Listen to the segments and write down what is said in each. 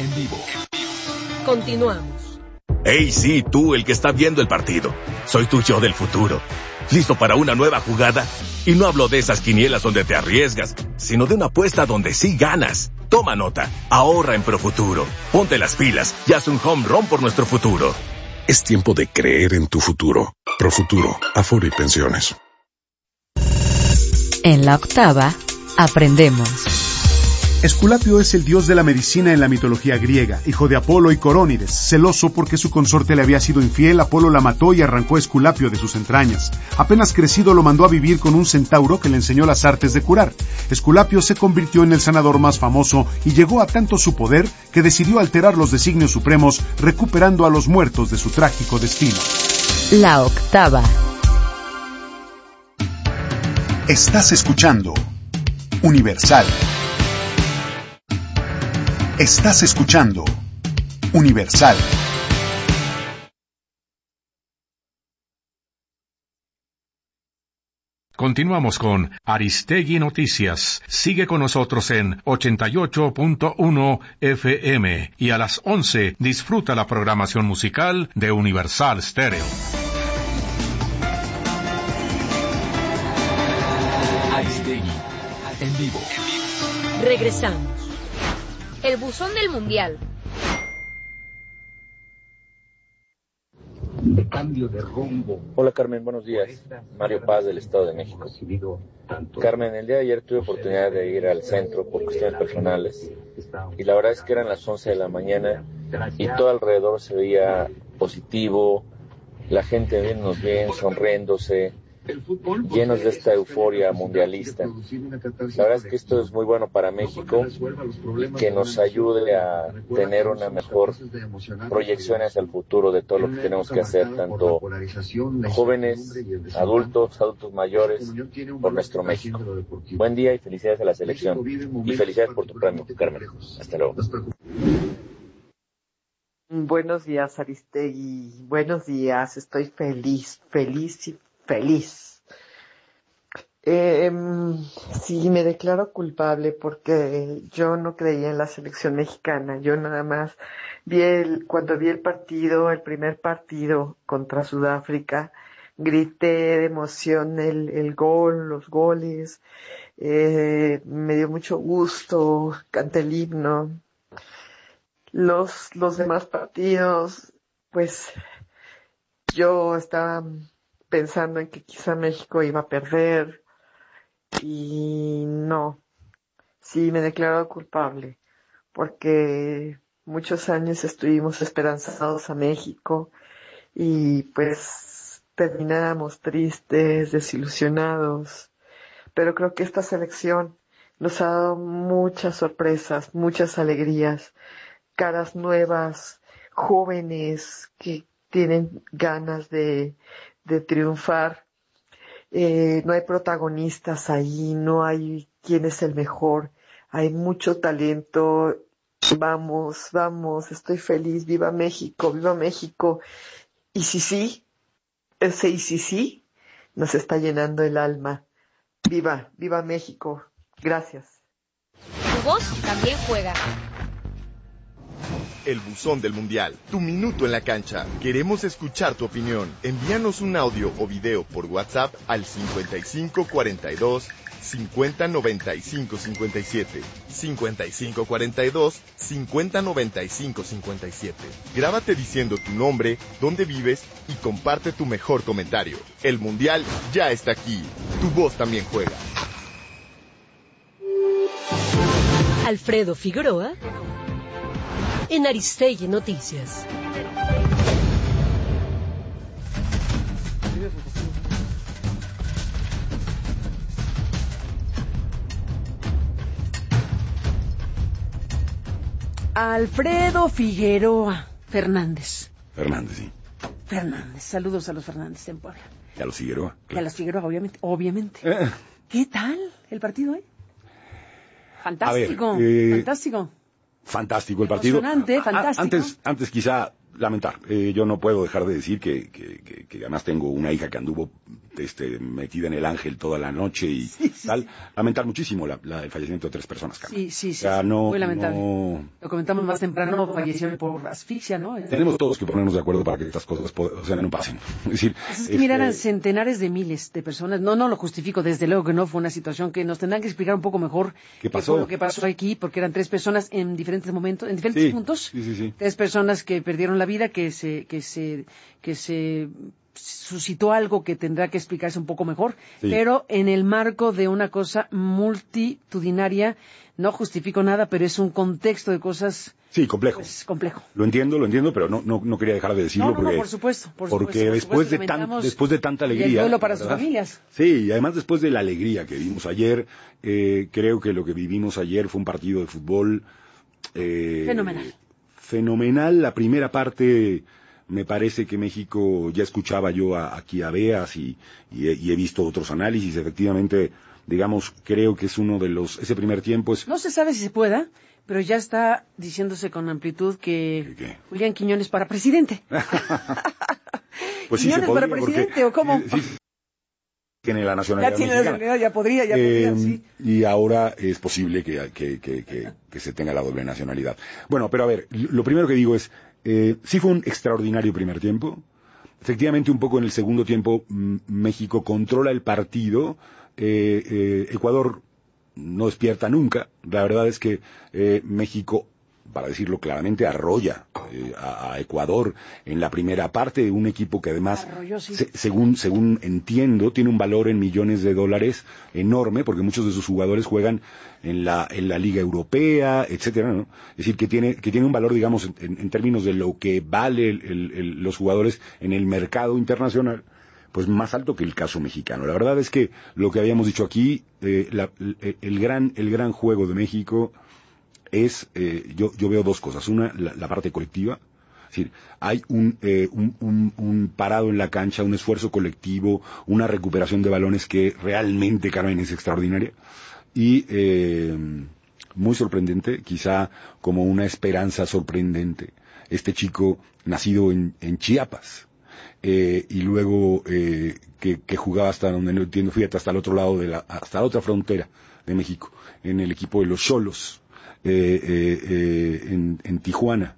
en vivo. Continuamos. Hey, sí, tú, el que está viendo el partido. Soy tu yo del futuro. ¿Listo para una nueva jugada? Y no hablo de esas quinielas donde te arriesgas, sino de una apuesta donde sí ganas. Toma nota, ahorra en Profuturo. Ponte las pilas y haz un home run por nuestro futuro. Es tiempo de creer en tu futuro. Profuturo, Afore y Pensiones. En la octava, aprendemos. Esculapio es el dios de la medicina en la mitología griega, hijo de Apolo y Corónides. Celoso porque su consorte le había sido infiel, Apolo la mató y arrancó a Esculapio de sus entrañas. Apenas crecido lo mandó a vivir con un centauro que le enseñó las artes de curar. Esculapio se convirtió en el sanador más famoso y llegó a tanto su poder que decidió alterar los designios supremos, recuperando a los muertos de su trágico destino. La octava. Estás escuchando Universal. Estás escuchando Universal. Continuamos con Aristegui Noticias. Sigue con nosotros en 88.1 FM y a las 11 disfruta la programación musical de Universal Stereo. Aristegui en vivo. Regresamos. El buzón del mundial. De cambio de rumbo. Hola Carmen, buenos días. Mario Paz del Estado de México. Carmen, el día de ayer tuve oportunidad de ir al centro por cuestiones personales y la verdad es que eran las 11 de la mañana y todo alrededor se veía positivo, la gente viéndonos bien, sonriéndose, llenos de esta euforia mundialista. La verdad es que esto es muy bueno para México y que nos ayude a tener una mejor proyección hacia el futuro de todo lo que tenemos que hacer, tanto jóvenes, adultos mayores, por nuestro México. Buen día y felicidades a la selección. Y felicidades por tu premio, Carmen. Hasta luego. Buenos días, Aristegui. Buenos días. Estoy feliz. Sí, me declaro culpable porque yo no creía en la selección mexicana. Yo nada más cuando vi el primer partido contra Sudáfrica, grité de emoción el gol, los goles, me dio mucho gusto, canté el himno. Los demás partidos, pues yo estaba pensando en que quizá México iba a perder y no, sí me declaro culpable porque muchos años estuvimos esperanzados a México y pues terminamos tristes, desilusionados, pero creo que esta selección nos ha dado muchas sorpresas, muchas alegrías, caras nuevas, jóvenes que tienen ganas de triunfar. No hay protagonistas ahí, no hay quién es el mejor, hay mucho talento. Vamos, estoy feliz, viva México, y sí, ese y sí nos está llenando el alma. Viva México, gracias. Tu voz también juega. El buzón del mundial, tu minuto en la cancha. Queremos escuchar tu opinión. Envíanos un audio o video por WhatsApp al 5542 5095 57. 5542 5095 57. Grábate diciendo tu nombre, dónde vives y comparte tu mejor comentario. El mundial ya está aquí. Tu voz también juega. Alfredo Figueroa en Aristegui Noticias. Alfredo Figueroa Fernández. Fernández, sí. Fernández, saludos a los Fernández en Puebla. Y a los Figueroa. Y a los Figueroa, obviamente. ¿Qué tal el partido hoy? Fantástico, fantástico. Fantástico el partido. Emocionante, fantástico. Antes quizá lamentar. Yo no puedo dejar de decir que además tengo una hija que anduvo metida en el Ángel toda la noche y tal. Lamentar muchísimo el fallecimiento de 3 personas, Carmen. Sí. O sea, muy lamentable. Lo comentamos más temprano, fallecieron por asfixia, ¿no? Tenemos todos que ponernos de acuerdo para que estas cosas no pasen. Es decir, mira, eran centenares de miles de personas. No lo justifico, desde luego que no fue una situación que nos tendrán que explicar un poco mejor qué pasó, lo que pasó aquí, porque eran 3 personas en diferentes momentos, en diferentes puntos. Sí. 3 personas que perdieron la vida, que se suscitó algo que tendrá que explicarse un poco mejor, pero en el marco de una cosa multitudinaria. No justifico nada, pero es un contexto de cosas... Sí, complejo. Pues, complejo. Lo entiendo, pero no quería dejar de decirlo. No, por supuesto. Porque después de tanta alegría... Y el duelo para sus familias. Sí, y además después de la alegría que vimos ayer, creo que lo que vivimos ayer fue un partido de fútbol... Fenomenal. La primera parte... Me parece que México, ya escuchaba yo aquí a Beas y he visto otros análisis, efectivamente, digamos, creo que es uno de ese primer tiempo es... No se sabe si se pueda, pero ya está diciéndose con amplitud que ¿Qué? Julián Quiñones para presidente. Pues sí, ¿Quiñones para presidente o cómo? Tiene la nacionalidad ya tiene la nacionalidad, ya podría, sí. Y ahora es posible que se tenga la doble nacionalidad. Bueno, pero a ver, lo primero que digo es... sí fue un extraordinario primer tiempo. Efectivamente, un poco en el segundo tiempo, México controla el partido. Ecuador no despierta nunca. La verdad es que México, para decirlo claramente, arrolla a Ecuador en la primera parte, un equipo que además, según entiendo, tiene un valor en millones de dólares enorme, porque muchos de sus jugadores juegan en la Liga Europea, etcétera, ¿no? Es decir, que tiene un valor, digamos, en términos de lo que vale los jugadores en el mercado internacional, pues más alto que el caso mexicano. La verdad es que lo que habíamos dicho aquí, el gran juego de México es, yo veo 2 cosas. Una, la parte colectiva. Es decir, hay un parado en la cancha, un esfuerzo colectivo, una recuperación de balones que realmente, Carmen, es extraordinaria. Y muy sorprendente, quizá como una esperanza sorprendente. Este chico nacido en Chiapas, y luego que jugaba hasta donde no entiendo, fíjate, hasta el otro lado hasta la otra frontera de México, en el equipo de los Xolos, en Tijuana.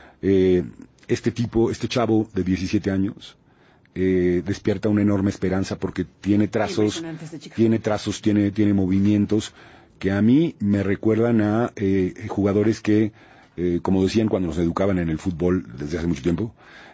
Este chavo de 17 años, despierta una enorme esperanza porque tiene trazos, tiene movimientos que a mí me recuerdan a jugadores que, como decían cuando nos educaban en el fútbol desde hace mucho tiempo,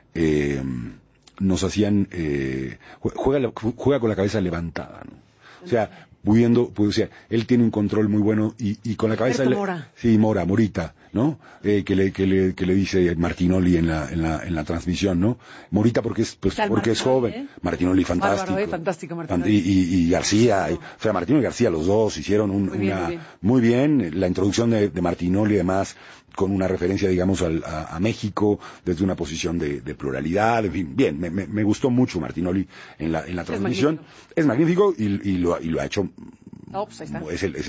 nos hacían, juega con la cabeza levantada, ¿no? O sea, él tiene un control muy bueno y con la cabeza... Morita, ¿no? Que le dice Martinoli en la transmisión, ¿no? Morita porque es joven. Martinoli fantástico. Bárbaro, fantástico Martinoli. Y García, o sea, Martinoli y García, los dos hicieron muy bien. La introducción de Martinoli, además, con una referencia, digamos, a México, desde una posición de pluralidad, en fin, bien, me gustó mucho Martinoli en la transmisión. Es magnífico y lo ha hecho. Pues ahí está.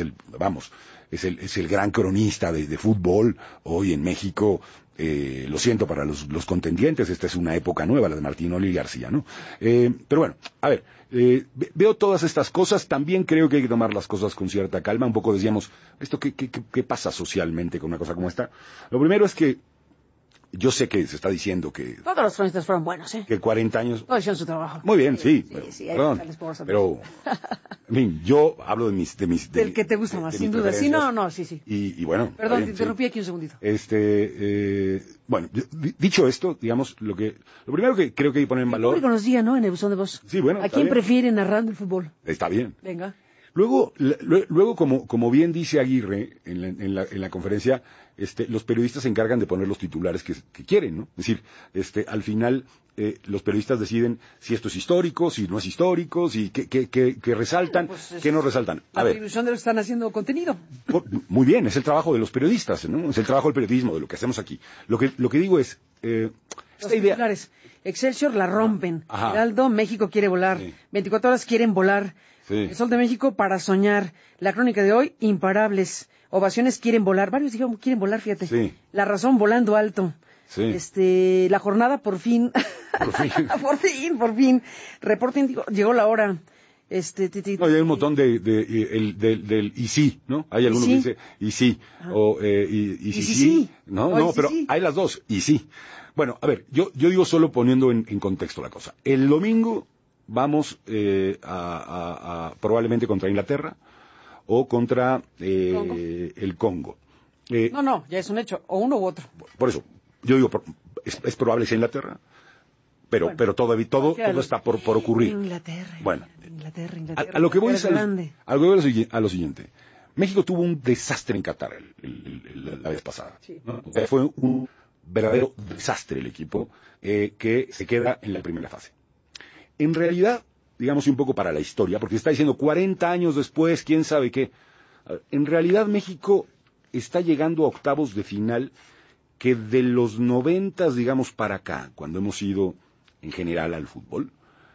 Es el gran cronista de fútbol hoy en México. Lo siento para los contendientes, esta es una época nueva, la de Martinoli y García, ¿no? Pero bueno, a ver, veo todas estas cosas, también creo que hay que tomar las cosas con cierta calma. Un poco decíamos, ¿qué pasa socialmente con una cosa como esta? Lo primero es que yo sé que se está diciendo que... Todos los cronistas fueron buenos, ¿eh? Que 40 años... Todos hicieron su trabajo. Muy bien, sí. Perdón, pero, en fin, yo hablo de mis... Del que te gusta más, sin duda. Sí, sí. Y bueno... Perdón, te interrumpí aquí un segundito. Bueno, dicho esto, digamos, lo primero que creo que hay que poner en valor... El público nos diga, ¿no? En el buzón de voz. Sí, bueno, ¿A quién prefiere narrando el fútbol? Está bien. Venga. Luego, como bien dice Aguirre en la conferencia, los periodistas se encargan de poner los titulares que quieren, ¿no? Es decir, al final, los periodistas deciden si esto es histórico, si no es histórico, si qué resaltan, qué no resaltan. La atribución de lo que están haciendo contenido. Muy bien, es el trabajo de los periodistas, ¿no? Es el trabajo del periodismo, de lo que hacemos aquí. Lo que digo es, esta idea... Titulares. Excelsior la rompen. Heraldo, México quiere volar. Sí. 24 horas quieren volar. Sí. El Sol de México para soñar. La crónica de hoy, imparables. Ovaciones quieren volar. Varios dijeron quieren volar, fíjate. Sí. La razón volando alto. Sí. La jornada por fin. por fin. Reporten, llegó la hora. No, hay un montón del y sí, ¿no? Hay algunos que dicen y sí, o y sí. No, pero sí. Hay las dos, y sí. Bueno, a ver, yo digo solo poniendo en contexto la cosa. El domingo vamos probablemente contra Inglaterra o contra el Congo. No, ya es un hecho, o uno u otro. Por eso, yo digo, es probable sea Inglaterra, pero todo está por ocurrir. Inglaterra. Bueno, Inglaterra. A lo que voy es a lo siguiente. México tuvo un desastre en Qatar la vez pasada. Sí. ¿No? O sea, fue un verdadero desastre el equipo que se queda en la primera fase. En realidad, digamos un poco para la historia, porque está diciendo 40 años después, quién sabe qué. En realidad México está llegando a octavos de final que de los 90, digamos, para acá, cuando hemos ido en general al fútbol,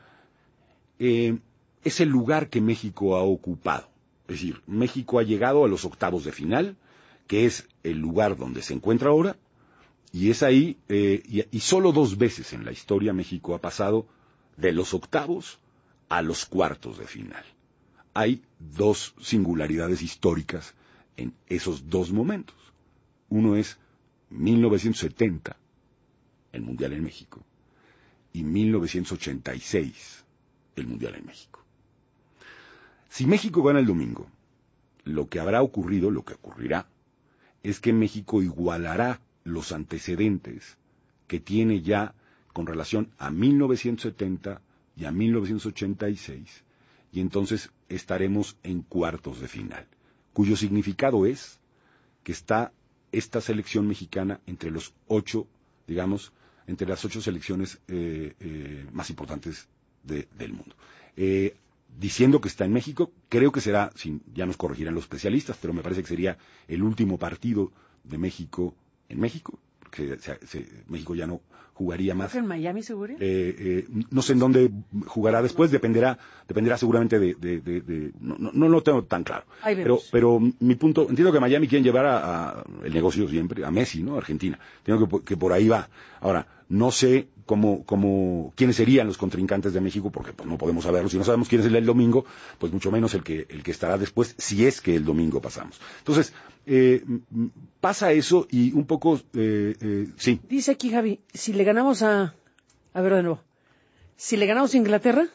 es el lugar que México ha ocupado. Es decir, México ha llegado a los octavos de final, que es el lugar donde se encuentra ahora, y es ahí, y solo 2 veces en la historia México ha pasado de los octavos a los cuartos de final. Hay 2 singularidades históricas en esos 2 momentos. Uno es 1970, el Mundial en México, y 1986, el Mundial en México. Si México gana el domingo, lo que ocurrirá, es que México igualará los antecedentes que tiene ya con relación a 1970 y a 1986, y entonces estaremos en cuartos de final, cuyo significado es que está esta selección mexicana entre los 8, digamos, entre las 8 selecciones más importantes del mundo. Diciendo que está en México, creo que será, ya nos corregirán los especialistas, pero me parece que sería el último partido de México en México, porque México ya no jugaría más. ¿En Miami seguro? No sé en dónde jugará después, dependerá seguramente no lo tengo tan claro. Pero mi punto, entiendo que Miami quieren llevar a el negocio siempre, a Messi, ¿no? Argentina. Entiendo que por ahí va. Ahora, no sé quiénes serían los contrincantes de México, porque pues no podemos saberlo. Si no sabemos quién es el domingo, pues mucho menos el que estará después, si es que el domingo pasamos. Entonces, pasa eso y un poco, sí. Dice aquí Javi, si le ganamos a ver de nuevo, si le ganamos a Inglaterra,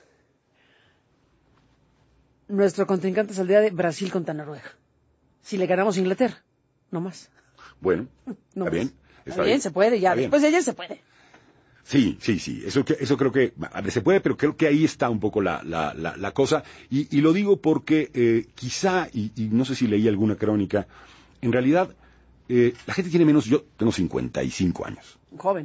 nuestro contrincante saldría de Brasil contra Noruega. Si le ganamos a Inglaterra, no más. Bueno, no está más. bien. Está bien, se puede, ya, después de ella se puede. Sí, eso creo que se puede, pero creo que ahí está un poco la cosa, y lo digo porque quizá, y no sé si leí alguna crónica, en realidad la gente tiene menos, yo tengo 55 años. Joven.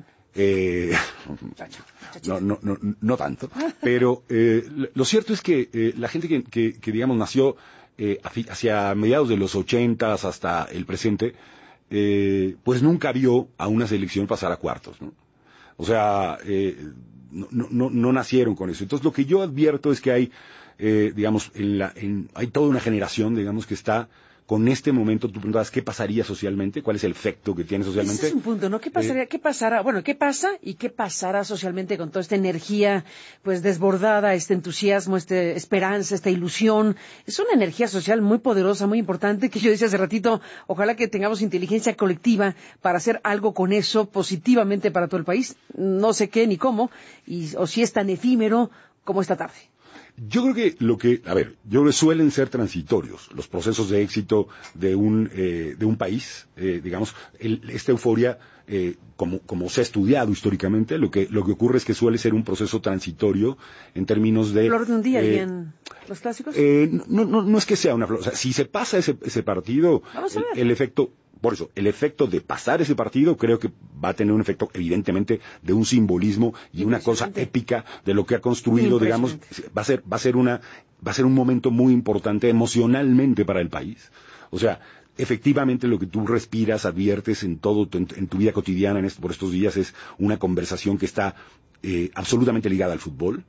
No tanto, pero lo cierto es que la gente que digamos nació hacia mediados de los 80 hasta el presente, pues nunca vio a una selección pasar a cuartos, ¿no? O sea, no nacieron con eso. Entonces, lo que yo advierto es que hay, digamos, hay toda una generación, digamos, que está con este momento. Tú preguntabas qué pasaría socialmente, cuál es el efecto que tiene socialmente. Ese es un punto, ¿no? ¿Qué pasaría? ¿Qué pasará? Bueno, ¿qué pasa y qué pasará socialmente con toda esta energía, pues, desbordada, este entusiasmo, esta esperanza, esta ilusión? Es una energía social muy poderosa, muy importante, que yo decía hace ratito, ojalá que tengamos inteligencia colectiva para hacer algo con eso positivamente para todo el país. No sé qué ni cómo, o si es tan efímero como esta tarde. Yo creo que yo creo que suelen ser transitorios los procesos de éxito de un país, digamos, esta euforia, como se ha estudiado históricamente, lo que ocurre es que suele ser un proceso transitorio en términos de... ¿Flor de un día en los clásicos? No es que sea una flor, o sea, si se pasa ese partido, el efecto... Por eso, el efecto de pasar ese partido creo que va a tener un efecto, evidentemente, de un simbolismo y una cosa épica de lo que ha construido, digamos, va a ser un momento muy importante emocionalmente para el país. O sea, efectivamente lo que tú respiras, adviertes en tu vida cotidiana por estos días es una conversación que está absolutamente ligada al fútbol.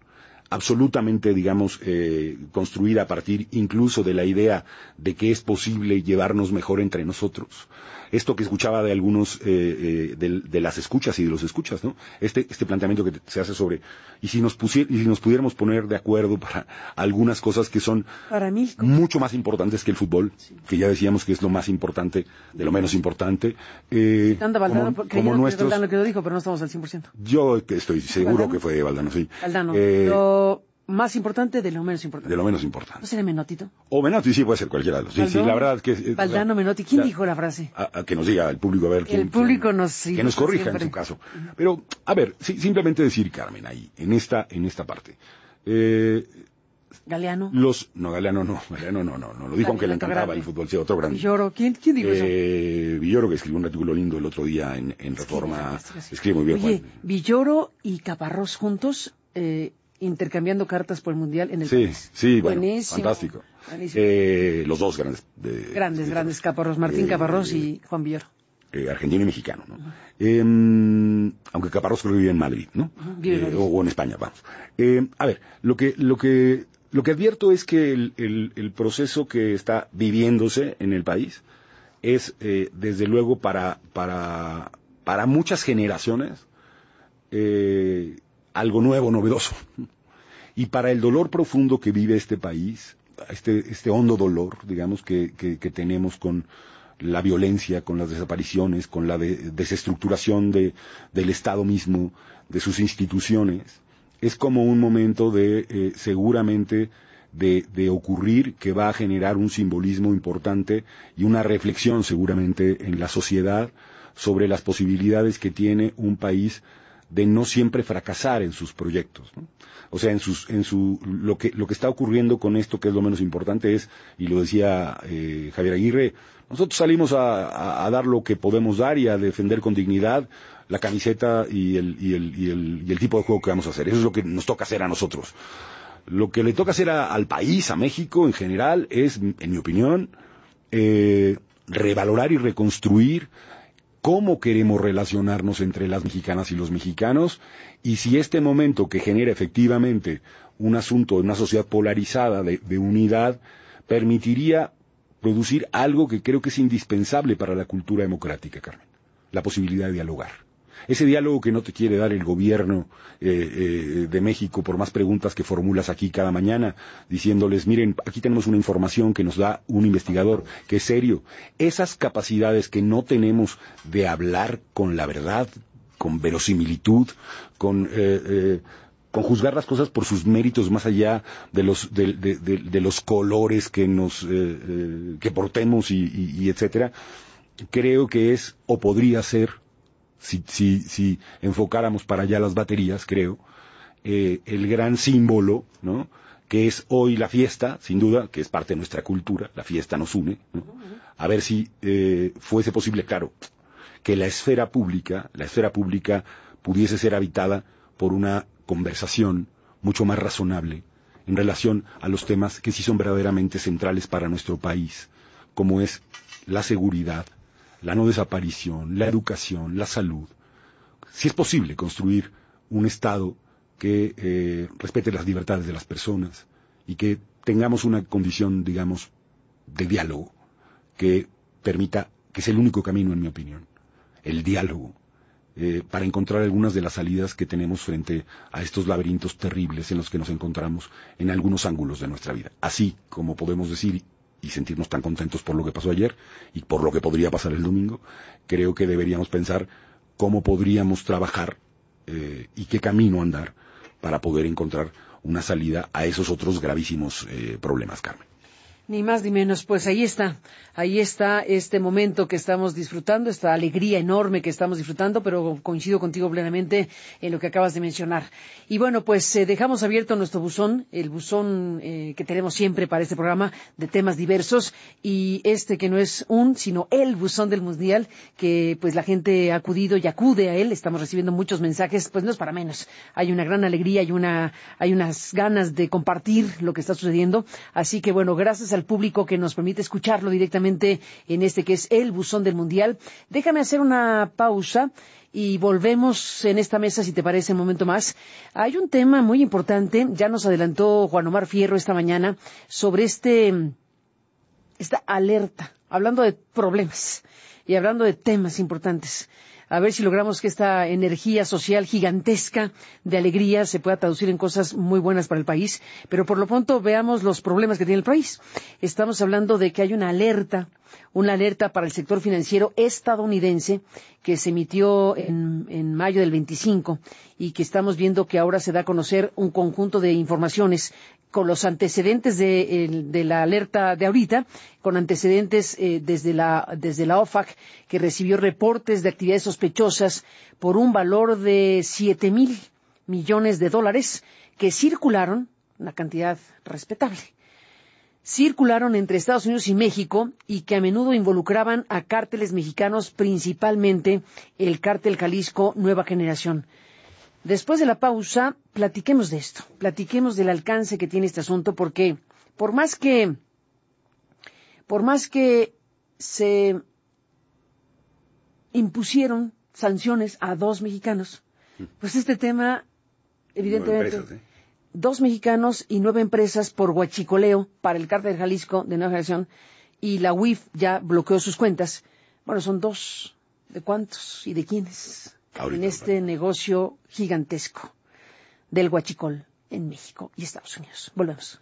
absolutamente, digamos, construida a partir incluso de la idea de que es posible llevarnos mejor entre nosotros. Esto que escuchaba de algunos, de las escuchas y de los escuchas, ¿no? Este planteamiento que se hace sobre, y si nos pudiéramos poner de acuerdo para algunas cosas que son para mí mucho más importantes que el fútbol, sí, que ya decíamos que es lo más importante de lo menos importante. Valdano, como nuestros... Valdano que lo dijo, pero no estamos al 100%. Yo estoy seguro ¿Valdano? Que fue Valdano, sí. Valdano, lo más importante de lo menos importante. De lo menos importante. ¿No será Menotito? O Menotti, sí, puede ser cualquiera de los. Sí, la verdad es que... Valdano, Menotti, ¿quién dijo la frase? A que nos diga el público, a ver quién... El público que nos corrija siempre. En su caso. Pero, a ver, simplemente decir, Carmen, ahí, en esta parte. Galeano. Galeano no, lo dijo aunque le encantaba el fútbol, sí, otro grande. Villoro, ¿quién dijo eso? Villoro, que escribió un artículo lindo el otro día en Reforma, escribe muy bien. Oye, Villoro y Caparrós juntos, intercambiando cartas por el Mundial en el país. Sí, bueno, fantástico. Los dos grandes Caparrós, Martín Caparrós y Juan Villoro. Argentino y mexicano, ¿no? Aunque Caparrós creo que vive en Madrid, ¿no? O en España, vamos. A ver, lo que advierto es que el proceso que está viviéndose en el país es, desde luego, para muchas generaciones, algo nuevo, novedoso. Y para el dolor profundo que vive este país, este hondo dolor, digamos, que tenemos con la violencia, con las desapariciones, con la desestructuración del Estado mismo, de sus instituciones, es como un momento seguramente de ocurrir que va a generar un simbolismo importante y una reflexión seguramente en la sociedad sobre las posibilidades que tiene un país de no siempre fracasar en sus proyectos, ¿no? O sea, lo que está ocurriendo con esto, que es lo menos importante, es, y lo decía Javier Aguirre, nosotros salimos a dar lo que podemos dar y a defender con dignidad la camiseta y el tipo de juego que vamos a hacer. Eso es lo que nos toca hacer a nosotros. Lo que le toca hacer al país, a México en general, es, en mi opinión, revalorar y reconstruir cómo queremos relacionarnos entre las mexicanas y los mexicanos, y si este momento que genera efectivamente un asunto de una sociedad polarizada de unidad permitiría producir algo que creo que es indispensable para la cultura democrática, Carmen, la posibilidad de dialogar. Ese diálogo que no te quiere dar el gobierno de México por más preguntas que formulas aquí cada mañana, diciéndoles, miren, aquí tenemos una información que nos da un investigador, que es serio. Esas capacidades que no tenemos de hablar con la verdad, con verosimilitud, con juzgar las cosas por sus méritos más allá de los colores que portemos y etcétera, creo que es, o podría ser, si enfocáramos para allá las baterías, creo, el gran símbolo, ¿no?, que es hoy la fiesta, sin duda, que es parte de nuestra cultura, la fiesta nos une, ¿no? A ver si fuese posible, claro, que la esfera pública pudiese ser habitada por una conversación mucho más razonable en relación a los temas que sí son verdaderamente centrales para nuestro país, como es la seguridad, la no desaparición, la educación, la salud. Si es posible construir un Estado que respete las libertades de las personas y que tengamos una condición, digamos, de diálogo que permita, que es el único camino, en mi opinión, el diálogo, para encontrar algunas de las salidas que tenemos frente a estos laberintos terribles en los que nos encontramos en algunos ángulos de nuestra vida. Así como podemos decir y sentirnos tan contentos por lo que pasó ayer y por lo que podría pasar el domingo, creo que deberíamos pensar cómo podríamos trabajar y qué camino andar para poder encontrar una salida a esos otros gravísimos problemas, Carmen. Ni más ni menos, pues ahí está este momento que estamos disfrutando, esta alegría enorme que estamos disfrutando, pero coincido contigo plenamente en lo que acabas de mencionar. Y bueno, pues dejamos abierto nuestro buzón, el buzón que tenemos siempre para este programa de temas diversos, y que no es sino el buzón del Mundial, que pues la gente ha acudido y acude a él, estamos recibiendo muchos mensajes, pues no es para menos, hay una gran alegría, hay unas ganas de compartir lo que está sucediendo, así que bueno, gracias a al público que nos permite escucharlo directamente en este que es el Buzón del Mundial. Déjame hacer una pausa y volvemos en esta mesa, si te parece, un momento más. Hay un tema muy importante, ya nos adelantó Juan Omar Fierro esta mañana, sobre esta alerta, hablando de problemas y hablando de temas importantes. A ver si logramos que esta energía social gigantesca de alegría se pueda traducir en cosas muy buenas para el país. Pero por lo pronto veamos los problemas que tiene el país. Estamos hablando de que hay una alerta para el sector financiero estadounidense que se emitió en mayo del 25 y que estamos viendo que ahora se da a conocer un conjunto de informaciones con los antecedentes de la alerta de ahorita, con antecedentes desde la OFAC, que recibió reportes de actividades sospechosas por un valor de $7,000 millones que circularon, una cantidad respetable, circularon entre Estados Unidos y México y que a menudo involucraban a cárteles mexicanos, principalmente el cártel Jalisco Nueva Generación. Después de la pausa, platiquemos de esto, platiquemos del alcance que tiene este asunto, porque por más que se impusieron sanciones a 2 mexicanos, pues este tema, evidentemente, 2 mexicanos y 9 empresas por huachicoleo para el cártel Jalisco de Nueva Generación, y la UIF ya bloqueó sus cuentas. Bueno, son 2, ¿de cuántos y de quiénes? En este negocio gigantesco del huachicol en México y Estados Unidos. Volvemos.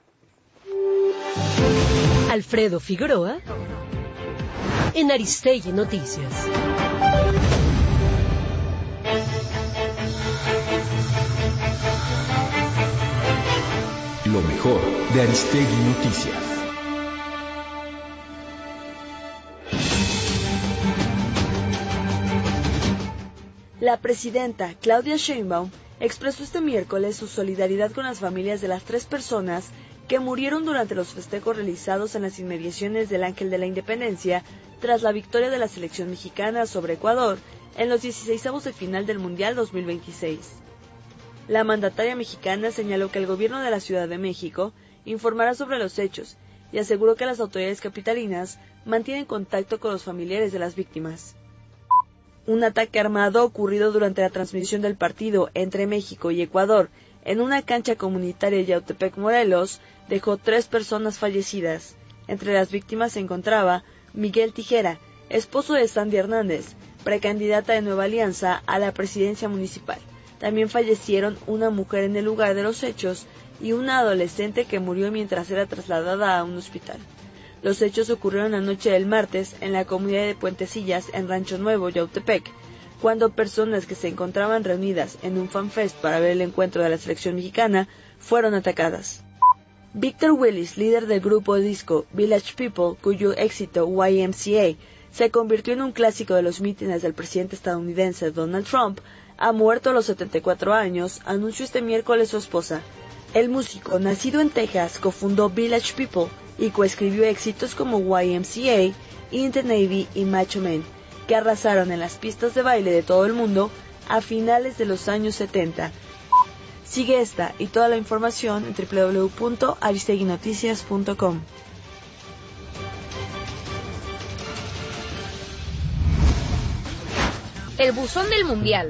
Alfredo Figueroa en Aristegui Noticias. Lo mejor de Aristegui Noticias. La presidenta Claudia Sheinbaum expresó este miércoles su solidaridad con las familias de las 3 personas que murieron durante los festejos realizados en las inmediaciones del Ángel de la Independencia tras la victoria de la selección mexicana sobre Ecuador en los 16avos de final del Mundial 2026. La mandataria mexicana señaló que el gobierno de la Ciudad de México informará sobre los hechos y aseguró que las autoridades capitalinas mantienen contacto con los familiares de las víctimas. Un ataque armado ocurrido durante la transmisión del partido entre México y Ecuador en una cancha comunitaria de Yautepec, Morelos, dejó 3 personas fallecidas. Entre las víctimas se encontraba Miguel Tijera, esposo de Sandy Hernández, precandidata de Nueva Alianza a la presidencia municipal. También fallecieron una mujer en el lugar de los hechos y una adolescente que murió mientras era trasladada a un hospital. Los hechos ocurrieron la noche del martes en la comunidad de Puentecillas, en Rancho Nuevo, Yautepec, cuando personas que se encontraban reunidas en un fanfest para ver el encuentro de la selección mexicana fueron atacadas. Victor Willis, líder del grupo disco Village People, cuyo éxito YMCA se convirtió en un clásico de los mítines del presidente estadounidense Donald Trump, ha muerto a los 74 años, anunció este miércoles su esposa. El músico, nacido en Texas, cofundó Village People y coescribió éxitos como YMCA, In the Navy y Macho Man, que arrasaron en las pistas de baile de todo el mundo a finales de los años 70. Sigue esta y toda la información en www.aristeguinoticias.com. El Buzón del Mundial.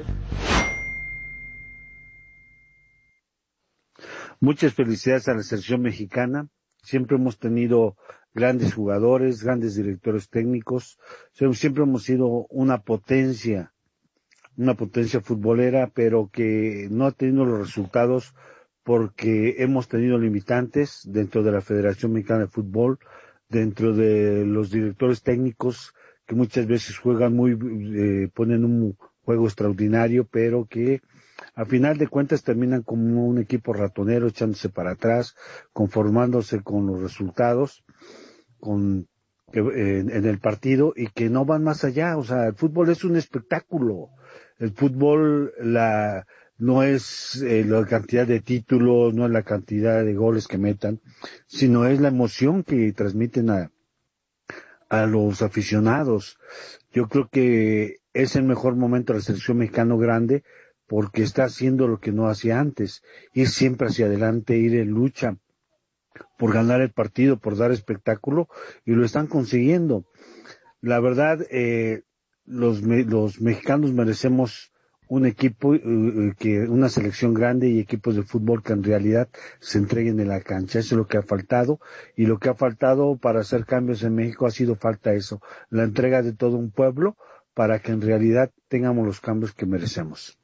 Muchas felicidades a la selección mexicana. Siempre hemos tenido grandes jugadores, grandes directores técnicos. Siempre hemos sido una potencia futbolera, pero que no ha tenido los resultados porque hemos tenido limitantes dentro de la Federación Mexicana de Fútbol, dentro de los directores técnicos que muchas veces juegan ponen un juego extraordinario, pero que a final de cuentas terminan como un equipo ratonero, echándose para atrás, conformándose con los resultados en el partido y que no van más allá. O sea, el fútbol es un espectáculo. El fútbol no es la cantidad de títulos, no es la cantidad de goles que metan, sino es la emoción que transmiten a los aficionados. Yo creo que es el mejor momento de la selección mexicana grande porque está haciendo lo que no hacía antes, ir siempre hacia adelante, ir en lucha. por ganar el partido, por dar espectáculo, y lo están consiguiendo. La verdad, los mexicanos merecemos un equipo, una selección grande y equipos de fútbol que en realidad se entreguen en la cancha. Eso es lo que ha faltado, y lo que ha faltado para hacer cambios en México ha sido falta eso, la entrega de todo un pueblo para que en realidad tengamos los cambios que merecemos.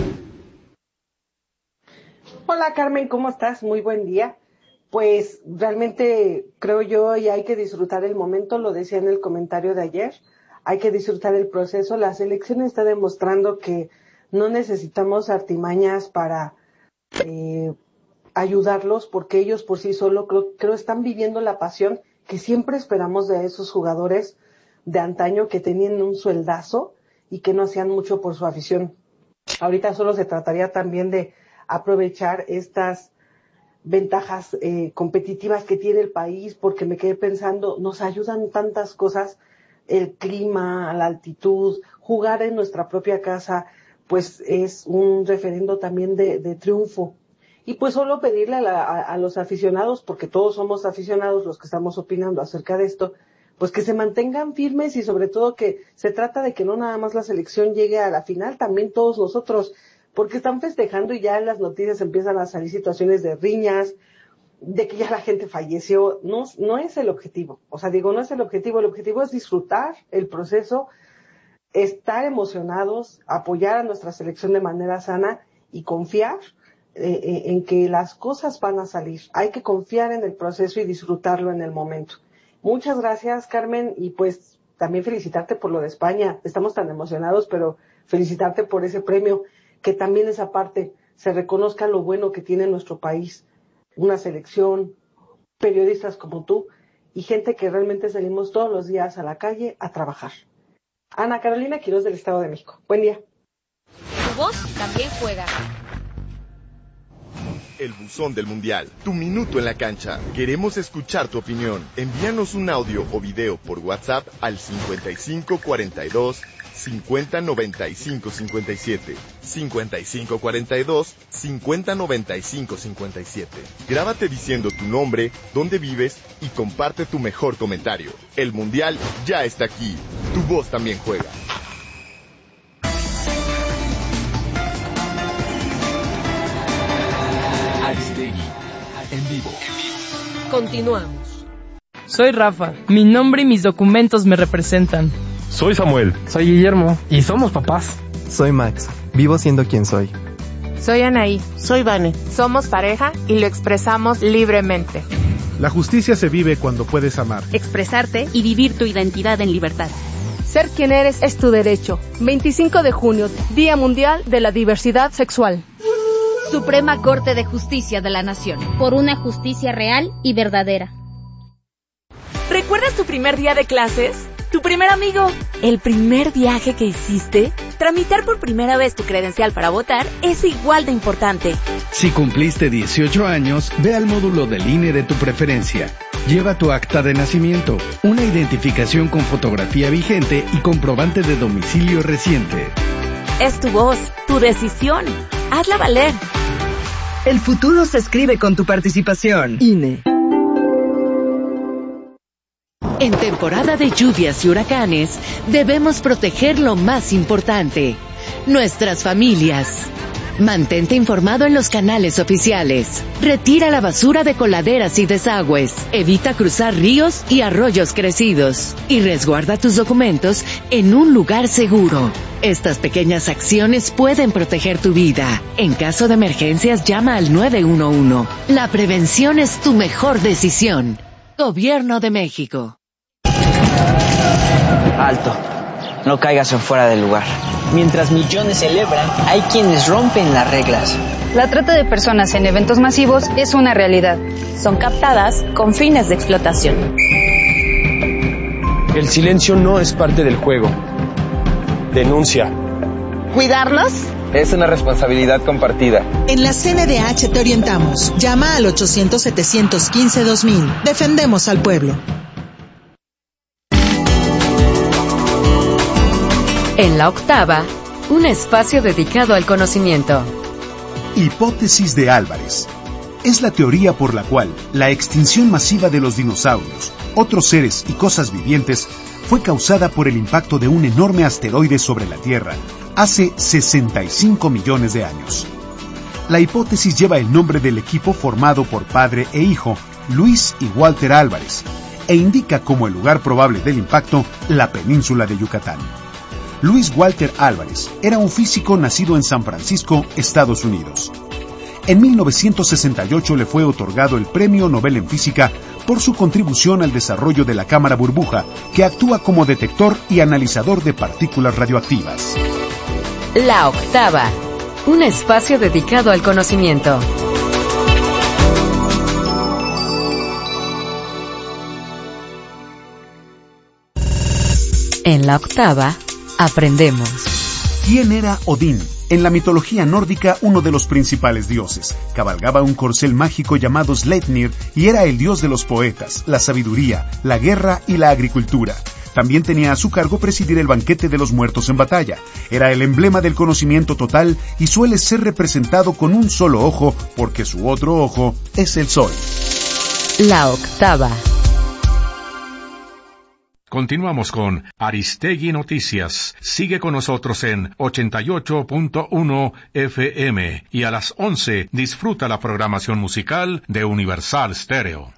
Hola Carmen, ¿cómo estás? Muy buen día. Pues realmente creo yo y hay que disfrutar el momento, lo decía en el comentario de ayer, hay que disfrutar el proceso. La selección está demostrando que no necesitamos artimañas para ayudarlos, porque ellos por sí solos creo están viviendo la pasión que siempre esperamos de esos jugadores de antaño que tenían un sueldazo y que no hacían mucho por su afición. Ahorita solo se trataría también de aprovechar estas ventajas competitivas que tiene el país, porque me quedé pensando, nos ayudan tantas cosas, el clima, la altitud, jugar en nuestra propia casa, pues es un referendo también de triunfo. Y pues solo pedirle a los aficionados, porque todos somos aficionados los que estamos opinando acerca de esto, pues que se mantengan firmes, y sobre todo que se trata de que no nada más la selección llegue a la final, también todos nosotros, porque están festejando y ya en las noticias empiezan a salir situaciones de riñas, de que ya la gente falleció. No es el objetivo, no es el objetivo es disfrutar el proceso, estar emocionados, apoyar a nuestra selección de manera sana y confiar en que las cosas van a salir. Hay que confiar en el proceso y disfrutarlo en el momento. Muchas gracias, Carmen, y pues también felicitarte por lo de España. Estamos tan emocionados, pero felicitarte por ese premio, que también esa parte se reconozca lo bueno que tiene nuestro país, una selección, periodistas como tú y gente que realmente salimos todos los días a la calle a trabajar. Ana Carolina Quiroz, del Estado de México. Buen día. Tu voz también juega. El buzón del Mundial, tu minuto en la cancha. Queremos escuchar tu opinión. Envíanos un audio o video por WhatsApp al 5542 5095 57. 5542 5095 57. Grábate diciendo tu nombre, dónde vives y comparte tu mejor comentario. El Mundial ya está aquí. Tu voz también juega. Aristegui, en vivo. Continuamos. Soy Rafa. Mi nombre y mis documentos me representan. Soy Samuel. Soy Guillermo. Y somos papás. Soy Max. Vivo siendo quien soy. Soy Anaí. Soy Vane. Somos pareja y lo expresamos libremente. La justicia se vive cuando puedes amar, expresarte y vivir tu identidad en libertad. Ser quien eres es tu derecho. 25 de junio, Día Mundial de la Diversidad Sexual. Suprema Corte de Justicia de la Nación. Por una justicia real y verdadera. ¿Recuerdas tu primer día de clases? ¿Tu primer amigo? ¿El primer viaje que hiciste? Tramitar por primera vez tu credencial para votar es igual de importante. Si cumpliste 18 años, ve al módulo del INE de tu preferencia. Lleva tu acta de nacimiento, una identificación con fotografía vigente y comprobante de domicilio reciente. Es tu voz, tu decisión. Hazla valer. El futuro se escribe con tu participación. INE. En temporada de lluvias y huracanes, debemos proteger lo más importante, nuestras familias. Mantente informado en los canales oficiales. Retira la basura de coladeras y desagües. Evita cruzar ríos y arroyos crecidos. Y resguarda tus documentos en un lugar seguro. Estas pequeñas acciones pueden proteger tu vida. En caso de emergencias, llama al 911. La prevención es tu mejor decisión. Gobierno de México. Alto. No caigas en fuera del lugar. Mientras millones celebran, hay quienes rompen las reglas. La trata de personas en eventos masivos es una realidad. Son captadas con fines de explotación. El silencio no es parte del juego. Denuncia. ¿Cuidarlos? Es una responsabilidad compartida. En la CNDH te orientamos. Llama al 800-715-2000. Defendemos al pueblo. En la octava, un espacio dedicado al conocimiento. Hipótesis de Álvarez. Es la teoría por la cual la extinción masiva de los dinosaurios, otros seres y cosas vivientes fue causada por el impacto de un enorme asteroide sobre la Tierra hace 65 millones de años. La hipótesis lleva el nombre del equipo formado por padre e hijo, Luis y Walter Álvarez, e indica como el lugar probable del impacto la península de Yucatán. Luis Walter Álvarez era un físico nacido en San Francisco, Estados Unidos. En 1968 le fue otorgado el Premio Nobel en Física por su contribución al desarrollo de la cámara burbuja, que actúa como detector y analizador de partículas radioactivas. La Octava, un espacio dedicado al conocimiento. En La Octava, aprendemos. ¿Quién era Odín? En la mitología nórdica, uno de los principales dioses. Cabalgaba un corcel mágico llamado Sleipnir y era el dios de los poetas, la sabiduría, la guerra y la agricultura. También tenía a su cargo presidir el banquete de los muertos en batalla. Era el emblema del conocimiento total y suele ser representado con un solo ojo porque su otro ojo es el sol. La Octava. Continuamos con Aristegui Noticias. Sigue con nosotros en 88.1 FM y a las 11 disfruta la programación musical de Universal Stereo.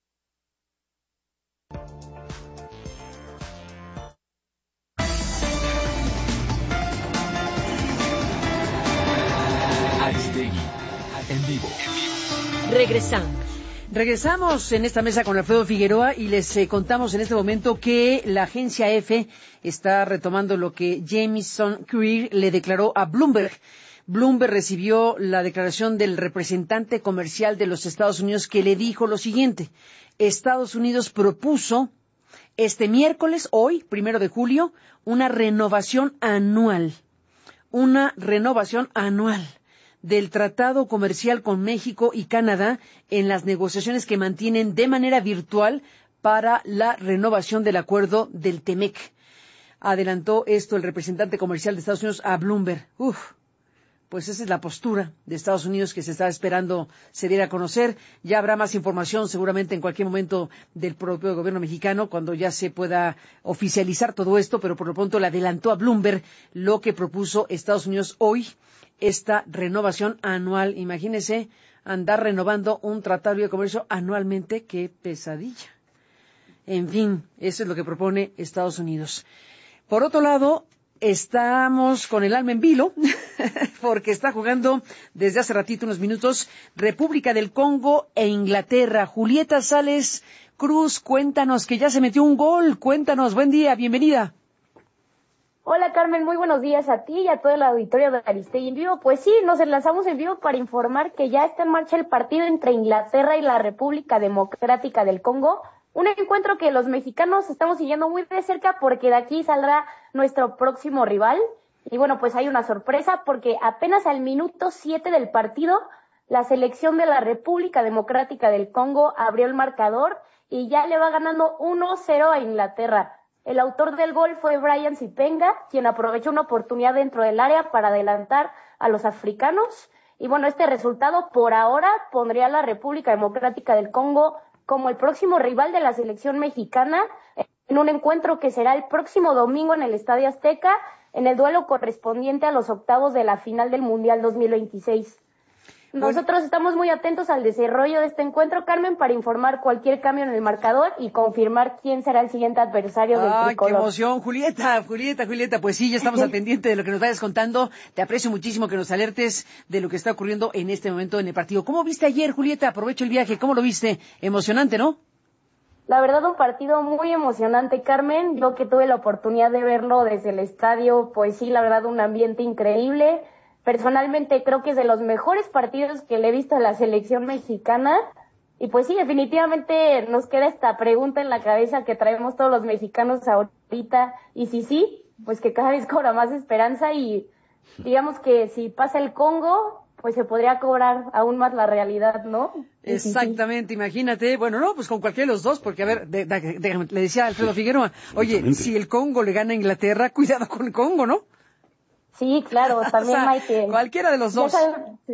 Aristegui en vivo. Regresamos en esta mesa con Alfredo Figueroa y les contamos en este momento que la agencia EFE está retomando lo que Jameson Greer le declaró a Bloomberg. Bloomberg recibió la declaración del representante comercial de los Estados Unidos que le dijo lo siguiente. Estados Unidos propuso este miércoles, hoy, 1 de julio, una renovación anual del Tratado Comercial con México y Canadá en las negociaciones que mantienen de manera virtual para la renovación del acuerdo del TEMEC. Adelantó esto el representante comercial de Estados Unidos a Bloomberg. Pues esa es la postura de Estados Unidos que se está esperando se diera a conocer. Ya habrá más información seguramente en cualquier momento del propio gobierno mexicano cuando ya se pueda oficializar todo esto, pero por lo pronto le adelantó a Bloomberg lo que propuso Estados Unidos hoy, esta renovación anual. Imagínese andar renovando un tratado de comercio anualmente, qué pesadilla. En fin, eso es lo que propone Estados Unidos. Por otro lado, estamos con el alma en vilo, porque está jugando desde hace ratito, unos minutos, República del Congo e Inglaterra. Julieta Sales Cruz, cuéntanos que ya se metió un gol. Cuéntanos, buen día, bienvenida. Hola Carmen, muy buenos días a ti y a todo el auditorio de Aristegui en vivo. Pues sí, nos enlazamos en vivo para informar que ya está en marcha el partido entre Inglaterra y la República Democrática del Congo. Un encuentro que los mexicanos estamos siguiendo muy de cerca porque de aquí saldrá nuestro próximo rival. Y bueno, pues hay una sorpresa porque apenas al minuto 7 del partido, la selección de la República Democrática del Congo abrió el marcador y ya le va ganando 1-0 a Inglaterra. El autor del gol fue Brian Sipenga, quien aprovechó una oportunidad dentro del área para adelantar a los africanos. Y bueno, este resultado por ahora pondría a la República Democrática del Congo como el próximo rival de la selección mexicana en un encuentro que será el próximo domingo en el Estadio Azteca, en el duelo correspondiente a los octavos de la final del Mundial 2026. Nosotros estamos muy atentos al desarrollo de este encuentro, Carmen, para informar cualquier cambio en el marcador y confirmar quién será el siguiente adversario del tricolor. ¡Qué emoción! Julieta, pues sí, ya estamos al pendiente de lo que nos vayas contando. Te aprecio muchísimo que nos alertes de lo que está ocurriendo en este momento en el partido. ¿Cómo viste ayer, Julieta? Aprovecho el viaje. ¿Cómo lo viste? Emocionante, ¿no? La verdad, un partido muy emocionante, Carmen. Yo que tuve la oportunidad de verlo desde el estadio, pues sí, la verdad, un ambiente increíble. Personalmente creo que es de los mejores partidos que le he visto a la selección mexicana. Y pues sí, definitivamente nos queda esta pregunta en la cabeza que traemos todos los mexicanos ahorita. Y sí, pues que cada vez cobra más esperanza y digamos que si pasa el Congo, pues se podría cobrar aún más la realidad, ¿no? Exactamente, imagínate. Bueno, no, pues con cualquiera de los dos, porque a ver, le decía a Alfredo Figueroa, oye, si el Congo le gana a Inglaterra, cuidado con el Congo, ¿no? Sí, claro, también hay que... Cualquiera de los dos.